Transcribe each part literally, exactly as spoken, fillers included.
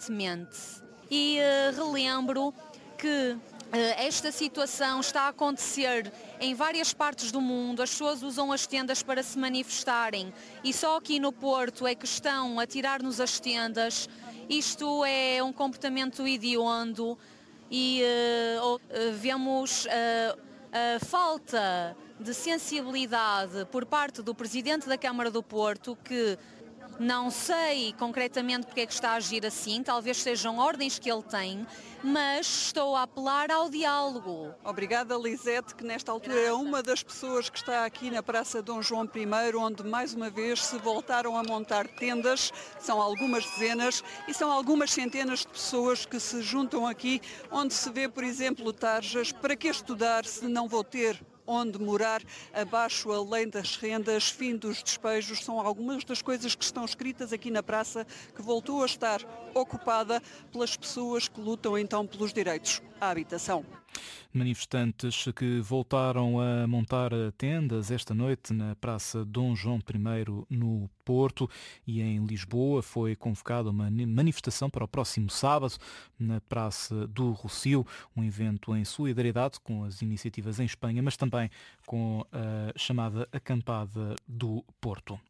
urgentemente. E uh, relembro que uh, esta situação está a acontecer em várias partes do mundo, as pessoas usam as tendas para se manifestarem e só aqui no Porto é que estão a tirar-nos as tendas. Isto é um comportamento hediondo e uh, uh, vemos uh, a falta de sensibilidade por parte do Presidente da Câmara do Porto, que não sei concretamente porque é que está a agir assim, talvez sejam ordens que ele tem, mas estou a apelar ao diálogo. Obrigada, Lisete, que nesta altura é uma das pessoas que está aqui na Praça Dom João primeiro, onde mais uma vez se voltaram a montar tendas. São algumas dezenas e são algumas centenas de pessoas que se juntam aqui, onde se vê, por exemplo, tarjas: para que estudar se não vou ter onde morar, abaixo a lei das rendas, fim dos despejos, são algumas das coisas que estão escritas aqui na praça, que voltou a estar ocupada pelas pessoas que lutam então pelos direitos à habitação. Manifestantes que voltaram a montar tendas esta noite na Praça Dom João primeiro no Porto, e em Lisboa foi convocada uma manifestação para o próximo sábado na Praça do Rossio, um evento em solidariedade com as iniciativas em Espanha, mas também com a chamada Acampada do Porto.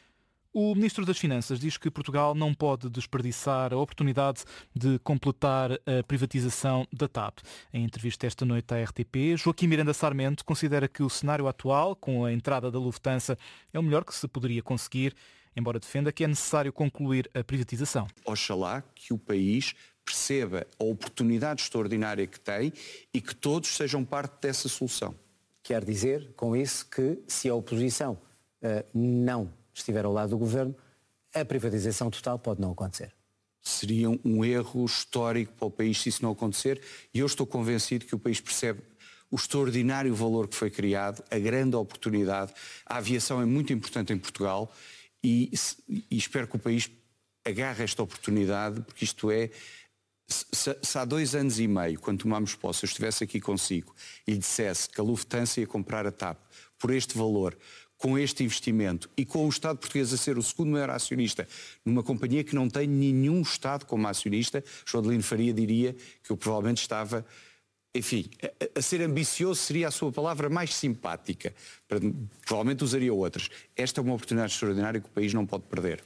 O Ministro das Finanças diz que Portugal não pode desperdiçar a oportunidade de completar a privatização da T A P. Em entrevista esta noite à R T P, Joaquim Miranda Sarmento considera que o cenário atual, com a entrada da Lufthansa, é o melhor que se poderia conseguir, embora defenda que é necessário concluir a privatização. Oxalá que o país perceba a oportunidade extraordinária que tem e que todos sejam parte dessa solução. Quer dizer, com isso, que se a oposição uh, não estiver ao lado do governo, a privatização total pode não acontecer. Seria um erro histórico para o país se isso não acontecer, e eu estou convencido que o país percebe o extraordinário valor que foi criado, a grande oportunidade. A aviação é muito importante em Portugal e, e espero que o país agarre esta oportunidade, porque isto é, se, se há dois anos e meio, quando tomámos posse, eu estivesse aqui consigo e lhe dissesse que a Lufthansa ia comprar a T A P por este valor, com este investimento e com o Estado português a ser o segundo maior acionista numa companhia que não tem nenhum Estado como acionista, João Adelino Faria diria que eu provavelmente estava, enfim, a, a ser ambicioso seria a sua palavra mais simpática, provavelmente usaria outras. Esta é uma oportunidade extraordinária que o país não pode perder.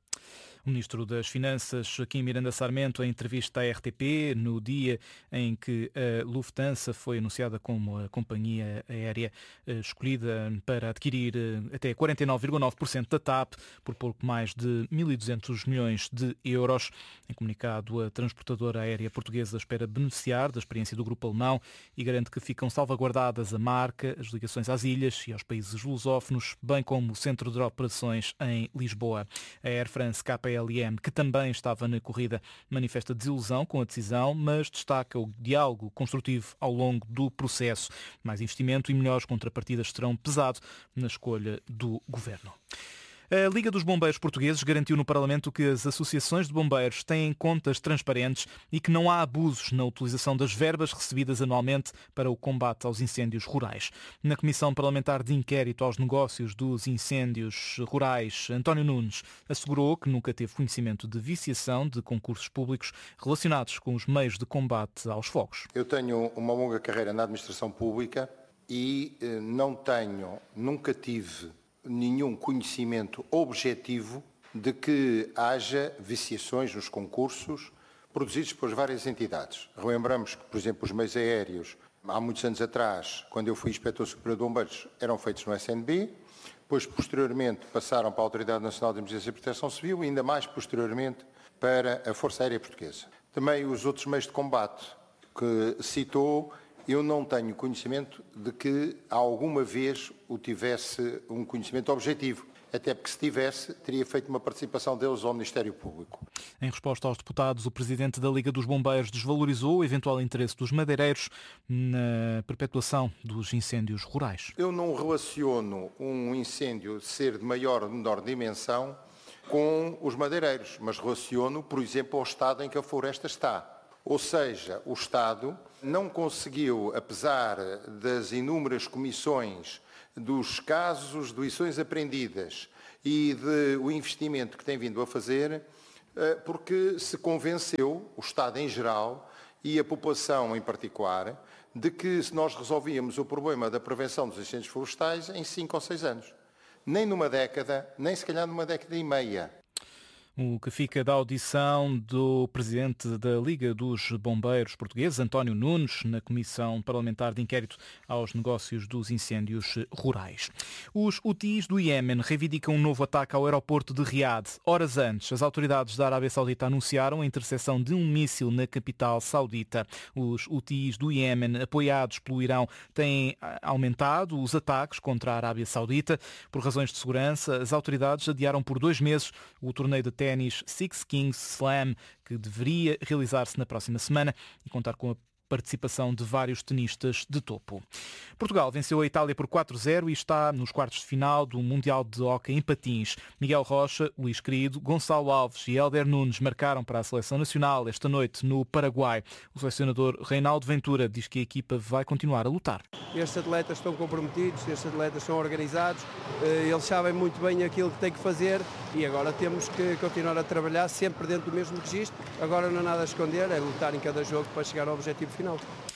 O Ministro das Finanças, Joaquim Miranda Sarmento, em entrevista à R T P, no dia em que a Lufthansa foi anunciada como a companhia aérea escolhida para adquirir até quarenta e nove vírgula nove por cento da T A P por pouco mais de mil e duzentos milhões de euros. Em comunicado, a transportadora aérea portuguesa espera beneficiar da experiência do grupo alemão e garante que ficam salvaguardadas a marca, as ligações às ilhas e aos países lusófonos, bem como o centro de operações em Lisboa. A Air France K L M, que também estava na corrida, manifesta desilusão com a decisão, mas destaca o diálogo construtivo ao longo do processo. Mais investimento e melhores contrapartidas terão pesado na escolha do governo. A Liga dos Bombeiros Portugueses garantiu no Parlamento que as associações de bombeiros têm contas transparentes e que não há abusos na utilização das verbas recebidas anualmente para o combate aos incêndios rurais. Na Comissão Parlamentar de Inquérito aos Negócios dos Incêndios Rurais, António Nunes assegurou que nunca teve conhecimento de viciação de concursos públicos relacionados com os meios de combate aos fogos. Eu tenho uma longa carreira na administração pública e eh, não tenho, nunca tive nenhum conhecimento objetivo de que haja viciações nos concursos produzidos por várias entidades. Relembramos que, por exemplo, os meios aéreos, há muitos anos atrás, quando eu fui Inspetor Superior de Bombeiros, eram feitos no S N B, depois, posteriormente, passaram para a Autoridade Nacional de Emergência e Proteção Civil e ainda mais posteriormente para a Força Aérea Portuguesa. Também os outros meios de combate que citou, eu não tenho conhecimento de que alguma vez o tivesse um conhecimento objetivo, até porque se tivesse, teria feito uma participação deles ao Ministério Público. Em resposta aos deputados, o Presidente da Liga dos Bombeiros desvalorizou o eventual interesse dos madeireiros na perpetuação dos incêndios rurais. Eu não relaciono um incêndio ser de maior ou menor dimensão com os madeireiros, mas relaciono, por exemplo, ao estado em que a floresta está. Ou seja, o Estado não conseguiu, apesar das inúmeras comissões, dos casos de lições aprendidas e do investimento que tem vindo a fazer, porque se convenceu, o Estado em geral e a população em particular, de que se nós resolvíamos o problema da prevenção dos incêndios florestais em cinco ou seis anos. Nem numa década, nem se calhar numa década e meia. O que fica da audição do presidente da Liga dos Bombeiros Portugueses, António Nunes, na Comissão Parlamentar de Inquérito aos Negócios dos Incêndios Rurais. Os Houthis do Iémen reivindicam um novo ataque ao aeroporto de Riad. Horas antes, as autoridades da Arábia Saudita anunciaram a interseção de um míssil na capital saudita. Os Houthis do Iémen, apoiados pelo Irão, têm aumentado os ataques contra a Arábia Saudita. Por razões de segurança, as autoridades adiaram por dois meses o torneio de ténis Six Kings Slam, que deveria realizar-se na próxima semana e contar com a participação de vários tenistas de topo. Portugal venceu a Itália por quatro a zero e está nos quartos de final do Mundial de Hóquei em patins. Miguel Rocha, Luís Querido, Gonçalo Alves e Hélder Nunes marcaram para a Seleção Nacional esta noite no Paraguai. O selecionador Reinaldo Ventura diz que a equipa vai continuar a lutar. Estes atletas estão comprometidos, estes atletas são organizados, eles sabem muito bem aquilo que têm que fazer e agora temos que continuar a trabalhar sempre dentro do mesmo registro. Agora não há nada a esconder, é lutar em cada jogo para chegar ao objetivo final.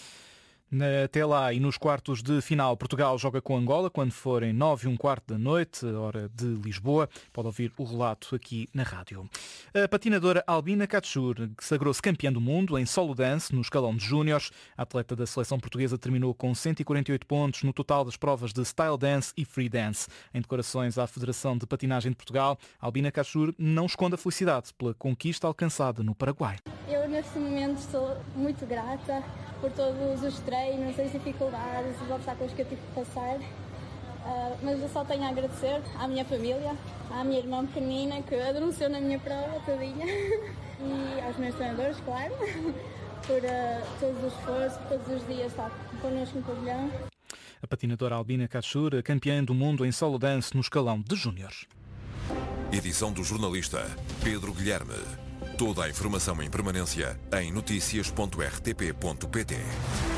Até lá e nos quartos de final, Portugal joga com Angola quando forem nove e um quarto da noite, hora de Lisboa. Pode ouvir o relato aqui na rádio. A patinadora Albina Catsur sagrou-se campeã do mundo em solo dance no escalão de júniores. A atleta da seleção portuguesa terminou com cento e quarenta e oito pontos no total das provas de style dance e free dance. Em declarações à Federação de Patinagem de Portugal, Albina Catsur não esconde a felicidade pela conquista alcançada no Paraguai. Eu neste momento estou muito grata por todos os treinos, as dificuldades, os obstáculos que eu tive que passar. Uh, mas eu só tenho a agradecer à minha família, à minha irmã pequenina que adoeceu na minha prova todinha e aos meus treinadores, claro, por uh, todos os esforços, todos os dias estar connosco no pavilhão. A patinadora Albina Catsur, campeã do mundo em solo dance no escalão de júniores. Edição do jornalista Pedro Guilherme. Toda a informação em permanência em noticias ponto r t p ponto p t.